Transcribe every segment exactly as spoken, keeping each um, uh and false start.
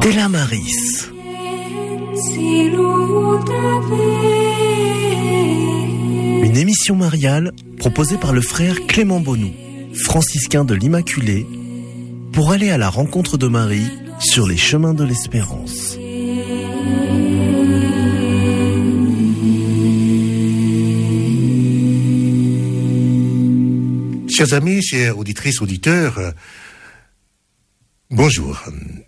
Stella Maris. Une émission mariale proposée par le frère Clément Bonou, franciscain de l'Immaculée, pour aller à la rencontre de Marie sur les chemins de l'espérance. Chers amis, chères auditrices, auditeurs, bonjour.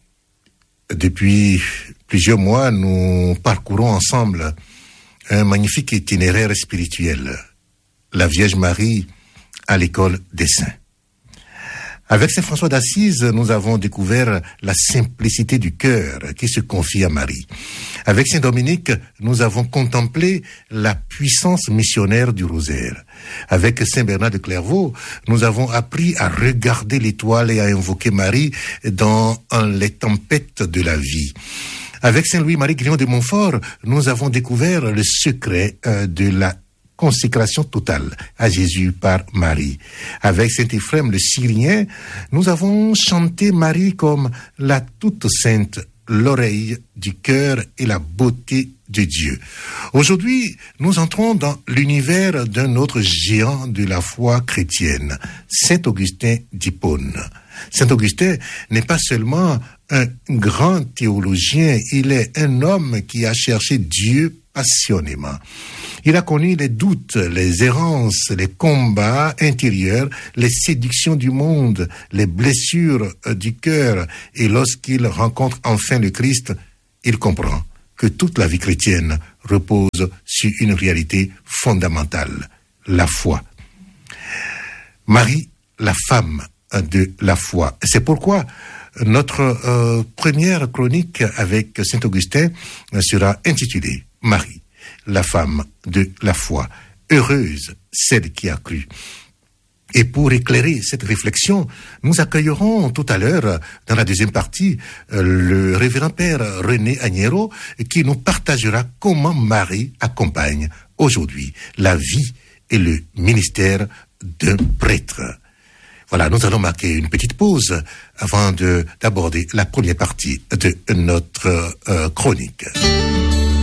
Depuis plusieurs mois, nous parcourons ensemble un magnifique itinéraire spirituel, la Vierge Marie à l'école des saints. Avec Saint François d'Assise, nous avons découvert la simplicité du cœur qui se confie à Marie. Avec Saint Dominique, nous avons contemplé la puissance missionnaire du rosaire. Avec Saint Bernard de Clairvaux, nous avons appris à regarder l'étoile et à invoquer Marie dans les tempêtes de la vie. Avec Saint Louis-Marie Grignon de Montfort, nous avons découvert le secret de la consécration totale à Jésus par Marie. Avec Saint Éphrem le Syrien, nous avons chanté Marie comme la toute sainte, l'oreille du cœur et la beauté de Dieu. Aujourd'hui, nous entrons dans l'univers d'un autre géant de la foi chrétienne, Saint Augustin d'Hippone. Saint Augustin n'est pas seulement un grand théologien, il est un homme qui a cherché Dieu passionnément. Il a connu les doutes, les errances, les combats intérieurs, les séductions du monde, les blessures du cœur. Et lorsqu'il rencontre enfin le Christ, il comprend que toute la vie chrétienne repose sur une réalité fondamentale, la foi. Marie, la femme de la foi. C'est pourquoi notre euh, première chronique avec Saint Augustin sera intitulée Marie, la femme de la foi. Heureuse celle qui a cru. Et pour éclairer cette réflexion, nous accueillerons tout à l'heure, dans la deuxième partie, le révérend père René Agnero, qui nous partagera comment Marie accompagne aujourd'hui la vie et le ministère d'un prêtre. Voilà, nous allons marquer une petite pause avant de, d'aborder la première partie de notre euh, chronique.